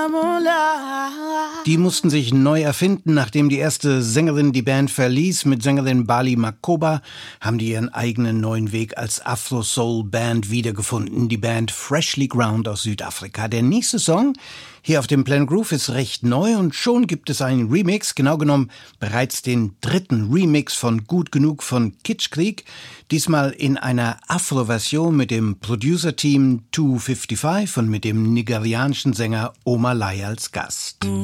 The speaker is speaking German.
Die mussten sich neu erfinden. Nachdem die erste Sängerin die Band verließ, mit Sängerin Bali Makoba, haben die ihren eigenen neuen Weg als Afro-Soul-Band wiedergefunden. Die Band Freshly Ground aus Südafrika. Der nächste Song hier auf dem Planet Groove ist recht neu und schon gibt es einen Remix, genau genommen bereits den dritten Remix von Gut Genug von Kitschkrieg, diesmal in einer Afro-Version mit dem Producer-Team 255 und mit dem nigerianischen Sänger Omalai als Gast.